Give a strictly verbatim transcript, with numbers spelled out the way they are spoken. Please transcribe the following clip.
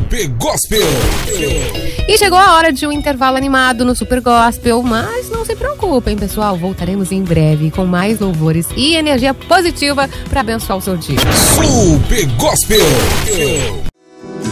Super Gospel. E chegou a hora de um intervalo animado no Super Gospel, mas não se preocupem, pessoal, voltaremos em breve com mais louvores e energia positiva para abençoar o seu dia. Super Gospel.